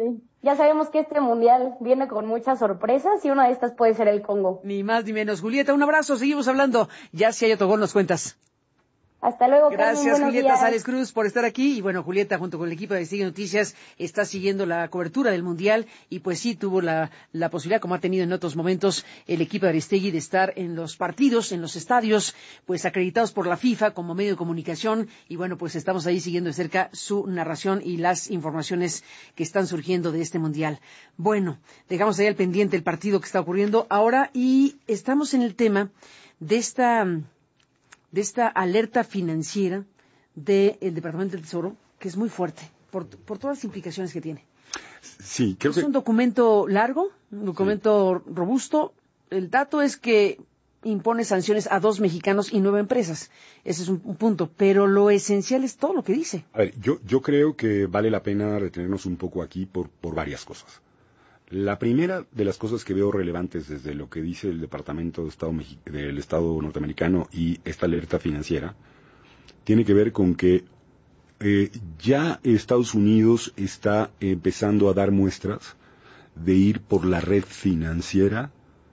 Ya sabemos que este mundial viene con muchas sorpresas y una de estas puede ser el Congo. Ni más ni menos. Julieta, un abrazo, seguimos hablando. Ya si hay otro gol nos cuentas. Hasta luego, Gracias, Carmen, Julieta días. Sales Cruz, por estar aquí. Y bueno, Julieta, junto con el equipo de Aristegui Noticias, está siguiendo la cobertura del Mundial. Y pues sí, tuvo la posibilidad, como ha tenido en otros momentos el equipo de Aristegui, de estar en los partidos, en los estadios, pues acreditados por la FIFA como medio de comunicación. Y bueno, pues estamos ahí siguiendo de cerca su narración y las informaciones que están surgiendo de este Mundial. Bueno, dejamos ahí al pendiente el partido que está ocurriendo ahora y estamos en el tema de esta alerta financiera del Departamento del Tesoro, que es muy fuerte, por todas las implicaciones que tiene. Sí, creo que... Es un documento largo, un documento robusto. El dato es que impone sanciones a 2 mexicanos y 9 empresas. Ese es un punto, pero lo esencial es todo lo que dice. A ver, yo creo que vale la pena retenernos un poco aquí por varias cosas. La primera de las cosas que veo relevantes desde lo que dice el Departamento de Estado del Estado norteamericano y esta alerta financiera tiene que ver con que ya Estados Unidos está empezando a dar muestras de ir por la red financiera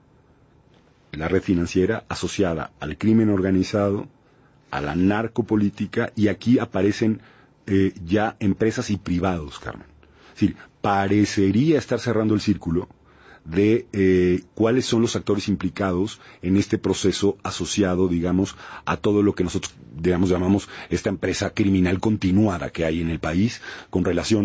asociada al crimen organizado, a la narcopolítica, y aquí aparecen ya empresas y privados, Carmen. Es decir, parecería estar cerrando el círculo de cuáles son los actores implicados en este proceso asociado, digamos, a todo lo que nosotros, digamos, llamamos esta empresa criminal continuada que hay en el país con relación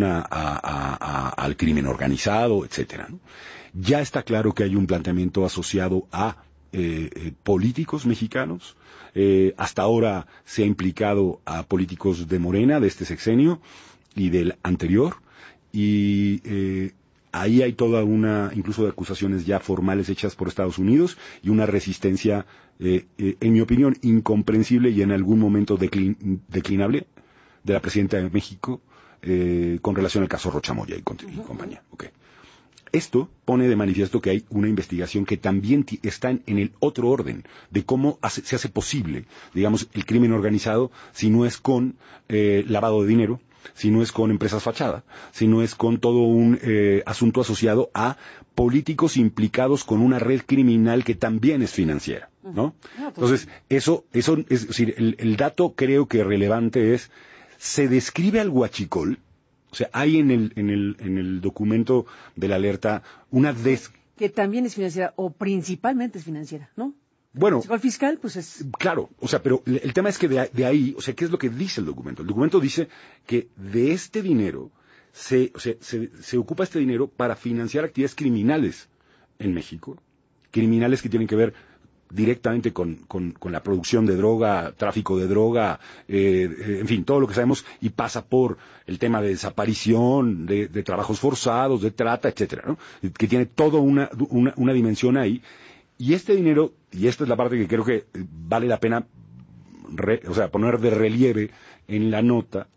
al crimen organizado, etcétera, ¿no? Ya está claro que hay un planteamiento asociado a políticos mexicanos. Hasta ahora se ha implicado a políticos de Morena, de este sexenio y del anterior. Y ahí hay toda una, incluso de acusaciones ya formales hechas por Estados Unidos y una resistencia, en mi opinión, incomprensible y en algún momento declinable de la presidenta de México con relación al caso Rocha Moya y compañía. Okay. Esto pone de manifiesto que hay una investigación que también está en el otro orden de cómo se hace posible, digamos, el crimen organizado si no es con lavado de dinero, si no es con empresas fachada, si no es con todo un asunto asociado a políticos implicados con una red criminal que también es financiera, ¿no? Entonces, eso es decir, el dato creo que relevante es, se describe al huachicol, o sea, hay en el documento de la alerta una que también es financiera, o principalmente es financiera, ¿no? Bueno, el fiscal, pues es... Claro, o sea, pero el tema es que de ahí, o sea, ¿qué es lo que dice el documento? El documento dice que de este dinero, se ocupa este dinero para financiar actividades criminales en México, criminales que tienen que ver directamente con la producción de droga, tráfico de droga, en fin, todo lo que sabemos, y pasa por el tema de desaparición, de trabajos forzados, de trata, etcétera, ¿no? Que tiene toda una dimensión ahí. Y este dinero, y esta es la parte que creo que vale la pena poner de relieve en la nota,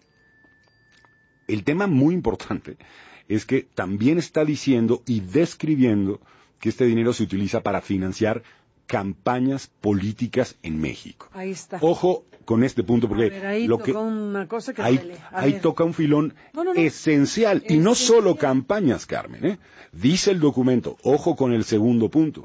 el tema muy importante es que también está diciendo y describiendo que este dinero se utiliza para financiar campañas políticas en México. Ahí está. Ojo con este punto, porque ahí toca una cosa que ahí toca un filón esencial, y no solo campañas, Carmen, Dice el documento, ojo con el segundo punto,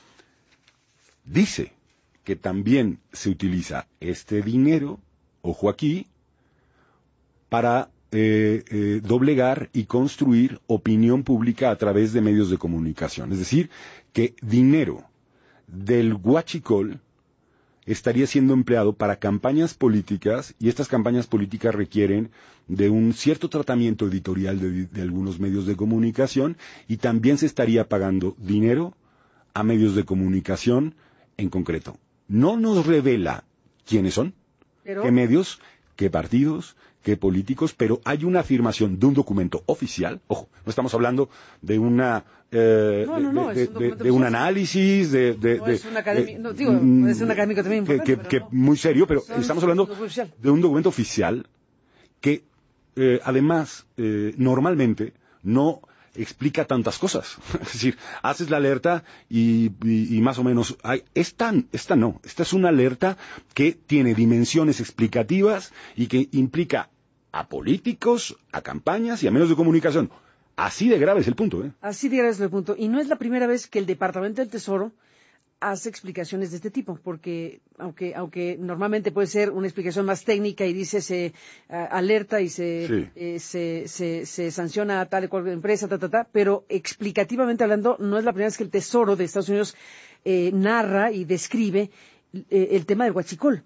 dice que también se utiliza este dinero, ojo aquí, para doblegar y construir opinión pública a través de medios de comunicación. Es decir, que dinero del huachicol estaría siendo empleado para campañas políticas, y estas campañas políticas requieren de un cierto tratamiento editorial de algunos medios de comunicación, y también se estaría pagando dinero a medios de comunicación en concreto. No nos revela quiénes son, qué medios, qué partidos, qué políticos, pero hay una afirmación de un documento oficial. Ojo, no estamos hablando de una de un análisis es un académico, es un académico también importante, muy serio, pero estamos hablando de un documento oficial que además normalmente no explica tantas cosas. Es decir, haces la alerta y más o menos esta es una alerta que tiene dimensiones explicativas y que implica a políticos, a campañas y a medios de comunicación. Así de grave es el punto, ¿eh? Así de grave es el punto. Y no es la primera vez que el Departamento del Tesoro hace explicaciones de este tipo, porque aunque normalmente puede ser una explicación más técnica y dice se alerta y se sanciona a tal y cual empresa, pero explicativamente hablando, no es la primera vez que el Tesoro de Estados Unidos narra y describe el tema del huachicol.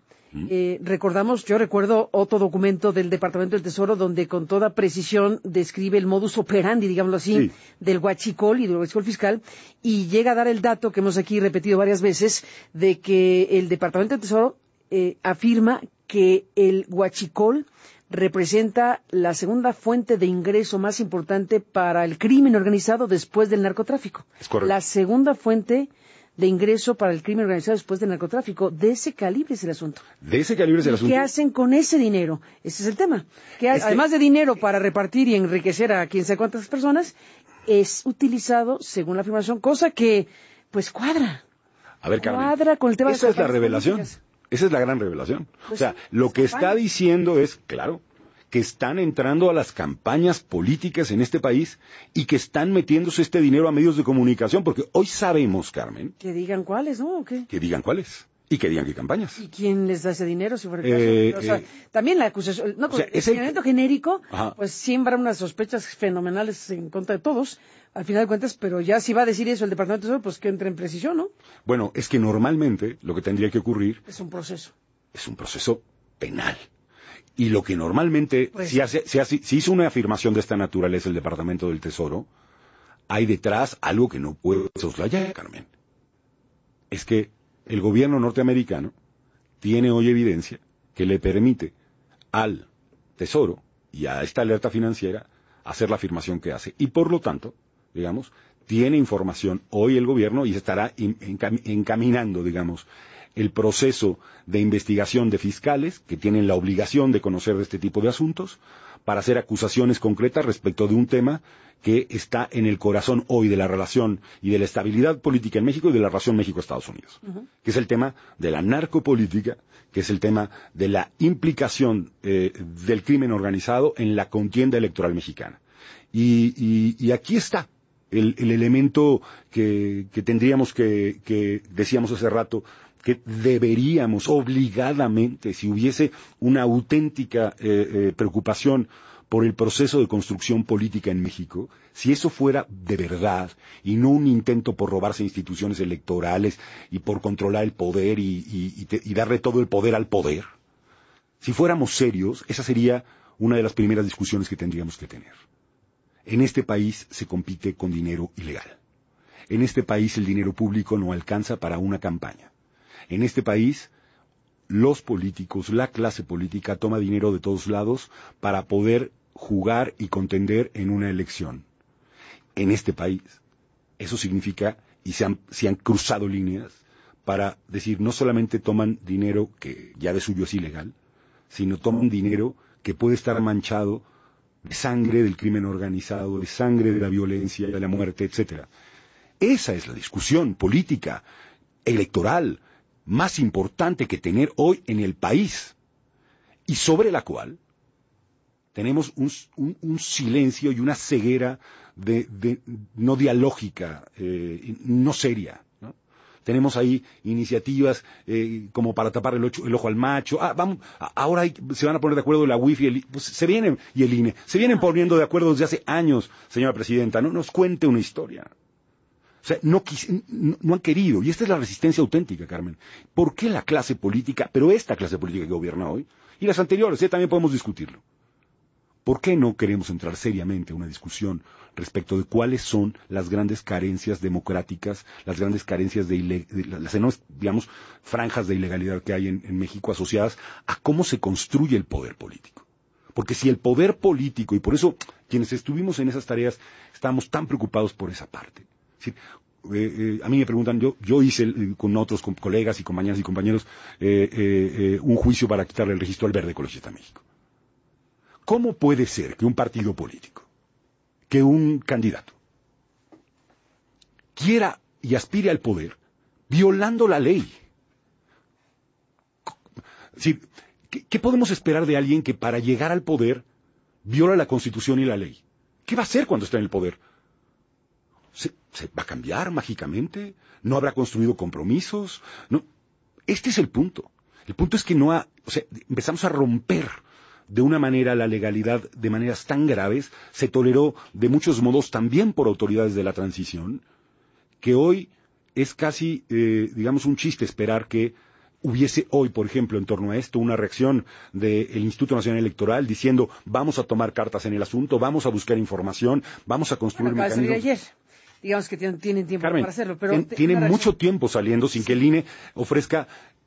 Yo recuerdo otro documento del Departamento del Tesoro donde con toda precisión describe el modus operandi, digámoslo así, del huachicol y del huachicol fiscal, y llega a dar el dato que hemos aquí repetido varias veces de que el Departamento del Tesoro afirma que el huachicol representa la segunda fuente de ingreso más importante para el crimen organizado después del narcotráfico. Es correcto. La segunda fuente de ingreso para el crimen organizado después del narcotráfico. De ese calibre es el asunto. De ese calibre es el asunto. ¿Qué hacen con ese dinero? Ese es el tema. Además de dinero para repartir y enriquecer a quién sabe cuántas personas, es utilizado, según la afirmación, cosa que, pues, cuadra. A ver, Carmen, cuadra con el tema esa de es la revelación. políticas. Esa es la gran revelación. Pues o sea, sí, lo que está diciendo es, claro, que están entrando a las campañas políticas en este país y que están metiéndose este dinero a medios de comunicación, porque hoy sabemos, Carmen... Que digan cuáles, ¿no? ¿O qué? Que digan cuáles. Y que digan qué campañas. ¿Y quién les da ese dinero, si fuera el caso? También la acusación... el señalamiento genérico, pues siembra unas sospechas fenomenales en contra de todos, al final de cuentas, pero ya si va a decir eso el Departamento de Tesoro, pues que entre en precisión, ¿no? Bueno, es que normalmente lo que tendría que ocurrir... Es un proceso. Es un proceso penal. Y lo que normalmente, si hizo una afirmación de esta naturaleza el Departamento del Tesoro, hay detrás algo que no puede soslayar, Carmen. Es que el gobierno norteamericano tiene hoy evidencia que le permite al Tesoro y a esta alerta financiera hacer la afirmación que hace. Y por lo tanto, digamos, tiene información hoy el gobierno y se estará encaminando, digamos, el proceso de investigación de fiscales que tienen la obligación de conocer de este tipo de asuntos para hacer acusaciones concretas respecto de un tema que está en el corazón hoy de la relación y de la estabilidad política en México y de la relación México-Estados Unidos, que es el tema de la narcopolítica, que es el tema de la implicación del crimen organizado en la contienda electoral mexicana. Y aquí está el elemento que tendríamos que decíamos hace rato, que deberíamos obligadamente, si hubiese una auténtica preocupación por el proceso de construcción política en México, si eso fuera de verdad y no un intento por robarse instituciones electorales y por controlar el poder y darle todo el poder al poder, si fuéramos serios, esa sería una de las primeras discusiones que tendríamos que tener. En este país se compite con dinero ilegal. En este país el dinero público no alcanza para una campaña. En este país, los políticos, la clase política toma dinero de todos lados para poder jugar y contender en una elección. En este país, eso significa, y se han cruzado líneas, para decir, no solamente toman dinero que ya de suyo es ilegal, sino toman dinero que puede estar manchado de sangre del crimen organizado, de sangre de la violencia, de la muerte, etc. Esa es la discusión política, electoral, más importante que tener hoy en el país, y sobre la cual tenemos un silencio y una ceguera no dialógica, no seria, ¿no? Tenemos ahí iniciativas como para tapar el ojo al macho. Ahora se van a poner de acuerdo la UIF y el INE. Se vienen poniendo de acuerdo desde hace años, señora presidenta. No nos cuente una historia. O sea, no han querido, y esta es la resistencia auténtica, Carmen. ¿Por qué la clase política, pero esta clase política que gobierna hoy, y las anteriores, también podemos discutirlo? ¿Por qué no queremos entrar seriamente a una discusión respecto de cuáles son las grandes carencias democráticas, las grandes carencias las enormes, digamos, franjas de ilegalidad que hay en México asociadas a cómo se construye el poder político? Porque si el poder político, y por eso quienes estuvimos en esas tareas, estamos tan preocupados por esa parte. Sí, a mí me preguntan, yo hice con otros con colegas y compañeras y compañeros un juicio para quitarle el registro al Verde Ecologista México. ¿Cómo puede ser que un partido político, que un candidato, quiera y aspire al poder violando la ley? Sí, ¿qué podemos esperar de alguien que para llegar al poder viola la Constitución y la ley? ¿Qué va a hacer cuando esté en el poder? ¿Se va a cambiar mágicamente? ¿No habrá construido compromisos? No. Este es el punto. El punto es que empezamos a romper de una manera la legalidad de maneras tan graves, se toleró de muchos modos también por autoridades de la transición, que hoy es casi, un chiste esperar que hubiese hoy, por ejemplo, en torno a esto, una reacción del Instituto Nacional Electoral diciendo vamos a tomar cartas en el asunto, vamos a buscar información, vamos a construir mecanismos. Ayer. Digamos que tienen tiempo, Carmen, para hacerlo, pero tienen mucho tiempo saliendo sin que el INE ofrezca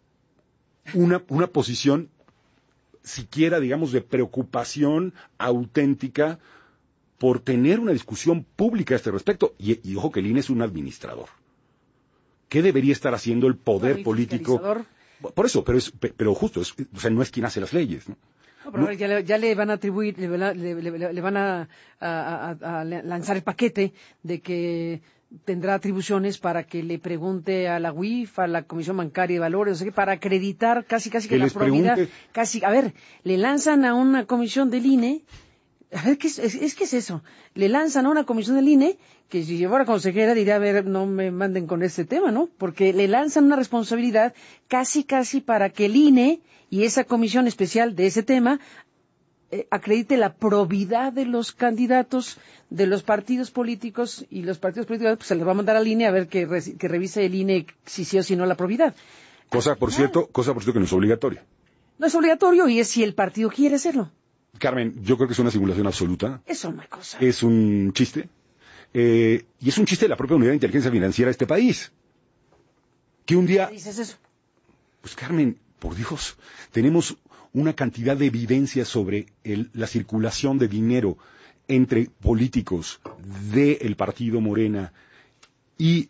una posición siquiera, de preocupación auténtica por tener una discusión pública a este respecto. Y ojo que el INE es un administrador. ¿Qué debería estar haciendo el poder político? Por eso, pero justo, no es quien hace las leyes, ¿no? No, pero ya le van a atribuir, le van a lanzar el paquete de que tendrá atribuciones para que le pregunte a la UIF, a la Comisión Bancaria de Valores, o sea, para acreditar casi que la probidad. Le lanzan a una comisión del INE. A ver, ¿qué es eso? Le lanzan a una comisión del INE, que si yo fuera consejera diría, a ver, no me manden con este tema, ¿no? Porque le lanzan una responsabilidad casi para que el INE y esa comisión especial de ese tema acredite la probidad de los candidatos de los partidos políticos, y los partidos políticos pues se les va a mandar al INE a ver que revise el INE si sí o si no la probidad. Cosa por cierto que no es obligatoria. No es obligatorio y es si el partido quiere hacerlo. Carmen, yo creo que es una simulación absoluta. Es una cosa. Es un chiste. Y es un chiste de la propia Unidad de Inteligencia Financiera de este país. Que un día... ¿Qué dices eso? Pues Carmen, por Dios, tenemos una cantidad de evidencias sobre la circulación de dinero entre políticos del partido Morena y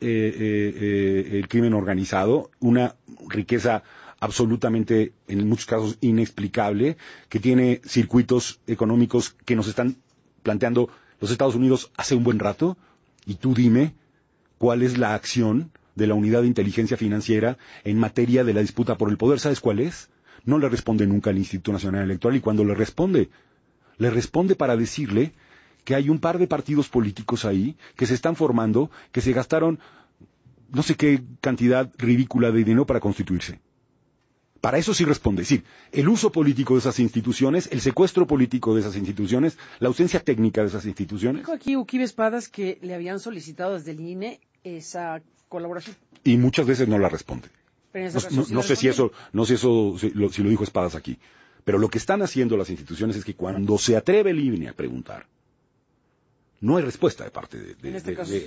el crimen organizado, una riqueza absolutamente, en muchos casos, inexplicable, que tiene circuitos económicos que nos están planteando los Estados Unidos hace un buen rato, y tú dime cuál es la acción de la Unidad de Inteligencia Financiera en materia de la disputa por el poder. ¿Sabes cuál es? No le responde nunca al Instituto Nacional Electoral, y cuando le responde para decirle que hay un par de partidos políticos ahí que se están formando, que se gastaron no sé qué cantidad ridícula de dinero para constituirse. Para eso sí responde. Es decir, el uso político de esas instituciones, el secuestro político de esas instituciones, la ausencia técnica de esas instituciones. Dijo aquí Uquibe Espadas que le habían solicitado desde el INE esa colaboración. Y muchas veces no la responde. No sé si lo dijo Espadas aquí. Pero lo que están haciendo las instituciones es que cuando se atreve el INE a preguntar, no hay respuesta de parte de... En este caso,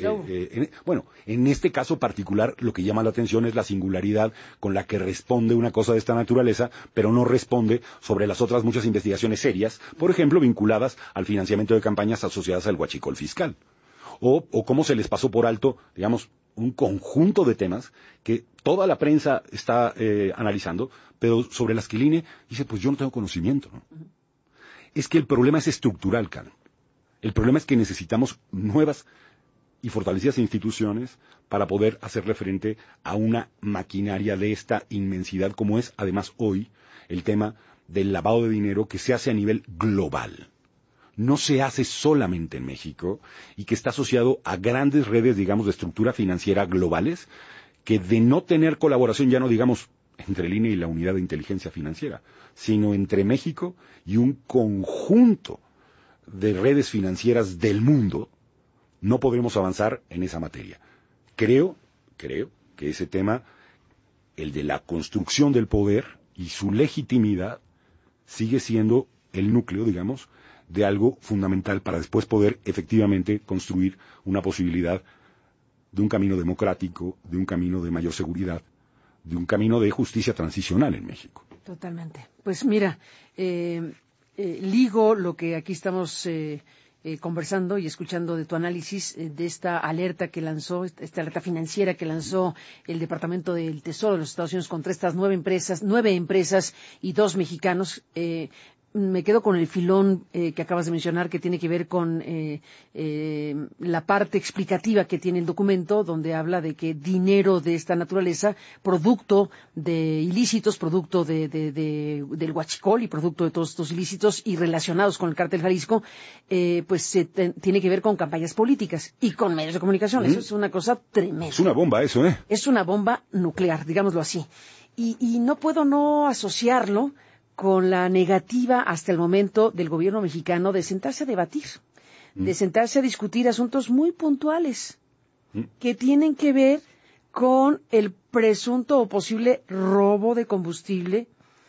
en este caso particular, lo que llama la atención es la singularidad con la que responde una cosa de esta naturaleza, pero no responde sobre las otras muchas investigaciones serias, por ejemplo, vinculadas al financiamiento de campañas asociadas al huachicol fiscal. O cómo se les pasó por alto, un conjunto de temas que toda la prensa está analizando, pero sobre las que el INE dice, pues yo no tengo conocimiento, ¿no? Es que el problema es estructural, Carmen. El problema es que necesitamos nuevas y fortalecidas instituciones para poder hacerle frente a una maquinaria de esta inmensidad, como es además hoy el tema del lavado de dinero, que se hace a nivel global. No se hace solamente en México, y que está asociado a grandes redes, de estructura financiera globales, que de no tener colaboración, ya no entre el INE y la Unidad de Inteligencia Financiera, sino entre México y un conjunto de redes financieras del mundo, no podremos avanzar en esa materia. Creo que ese tema, el de la construcción del poder y su legitimidad, sigue siendo el núcleo, de algo fundamental para después poder efectivamente construir una posibilidad de un camino democrático, de un camino de mayor seguridad, de un camino de justicia transicional en México. Totalmente. Pues mira, ligo lo que aquí estamos conversando y escuchando de tu análisis de esta alerta que lanzó, esta alerta financiera que lanzó el Departamento del Tesoro de los Estados Unidos contra estas 9 empresas y 2 mexicanos. me quedo con el filón que acabas de mencionar, que tiene que ver con la parte explicativa que tiene el documento, donde habla de que dinero de esta naturaleza, producto de ilícitos, producto del huachicol y producto de todos estos ilícitos y relacionados con el cártel Jalisco, tiene que ver con campañas políticas y con medios de comunicación. Eso es una cosa tremenda. Es una bomba eso, ¿eh? Es una bomba nuclear, digámoslo así. Y no puedo no asociarlo con la negativa hasta el momento del gobierno mexicano de sentarse a debatir, de sentarse a discutir asuntos muy puntuales que tienen que ver con el presunto o posible robo de combustible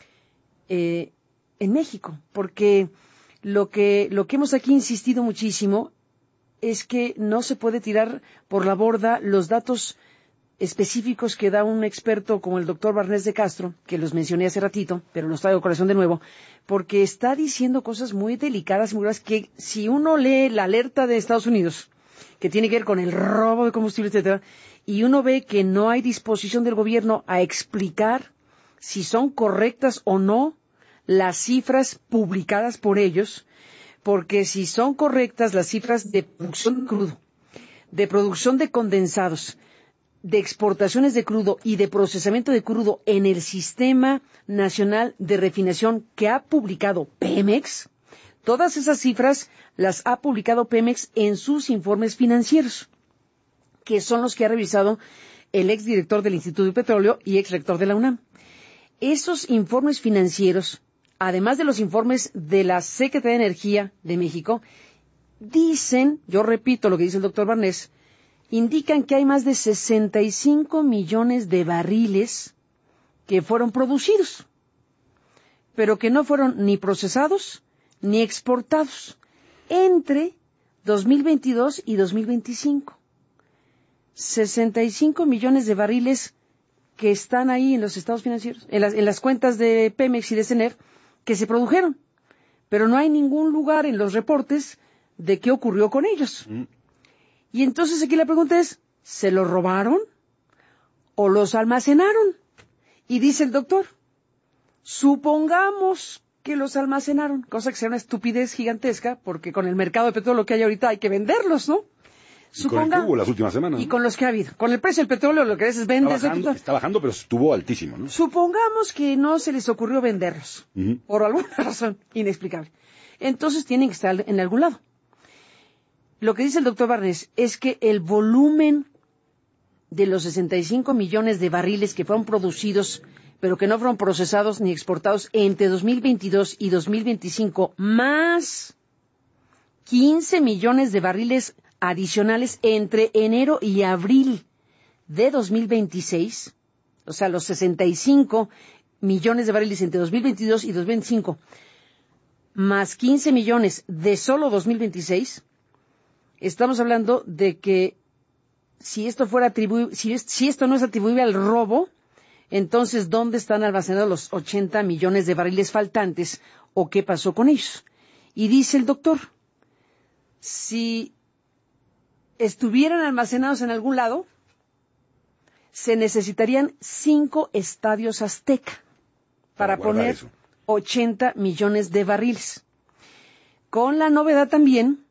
en México, porque lo que hemos aquí insistido muchísimo es que no se puede tirar por la borda los datos específicos que da un experto como el doctor Barnés de Castro, que los mencioné hace ratito, pero los traigo a colación de nuevo, porque está diciendo cosas muy delicadas, muy graves, que si uno lee la alerta de Estados Unidos, que tiene que ver con el robo de combustible, etcétera, y uno ve que no hay disposición del gobierno a explicar si son correctas o no las cifras publicadas por ellos, porque si son correctas las cifras de producción de crudo, de producción de condensados, de exportaciones de crudo y de procesamiento de crudo en el Sistema Nacional de Refinación que ha publicado Pemex, todas esas cifras las ha publicado Pemex en sus informes financieros, que son los que ha revisado el exdirector del Instituto de Petróleo y exrector de la UNAM. Esos informes financieros, además de los informes de la Secretaría de Energía de México, dicen, yo repito lo que dice el doctor Barnés, indican que hay más de 65 millones de barriles que fueron producidos, pero que no fueron ni procesados ni exportados entre 2022 y 2025. 65 millones de barriles que están ahí en los estados financieros, en las cuentas de Pemex y de CNR, que se produjeron, pero no hay ningún lugar en los reportes de qué ocurrió con ellos. Y entonces aquí la pregunta es, ¿se los robaron o los almacenaron? Y dice el doctor, supongamos que los almacenaron, cosa que sea una estupidez gigantesca, porque con el mercado de petróleo que hay ahorita hay que venderlos, ¿no? Y con el que hubo las últimas semanas. Y con los que ha habido. Con el precio del petróleo lo que es vender. Está bajando, pero estuvo altísimo, ¿no? Supongamos que no se les ocurrió venderlos, por alguna razón inexplicable. Entonces tienen que estar en algún lado. Lo que dice el doctor Barnés es que el volumen de los 65 millones de barriles que fueron producidos, pero que no fueron procesados ni exportados entre 2022 y 2025, más 15 millones de barriles adicionales entre enero y abril de 2026, o sea, los 65 millones de barriles entre 2022 y 2025, más 15 millones de solo 2026, estamos hablando de que si esto no es atribuible al robo, entonces ¿dónde están almacenados los 80 millones de barriles faltantes o qué pasó con ellos? Y dice el doctor, si estuvieran almacenados en algún lado, se necesitarían 5 estadios Azteca para poner 80 millones de barriles. Con la novedad también